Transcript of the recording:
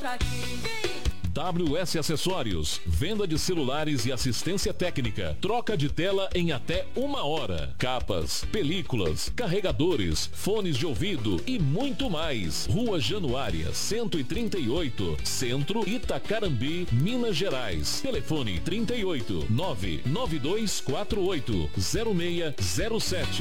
WS Acessórios, venda de celulares e assistência técnica, troca de tela em até 1 hora, capas, películas, carregadores, fones de ouvido e muito mais. Rua Januária, 138, Centro, Itacarambi, Minas Gerais. Telefone 38 99248 0607.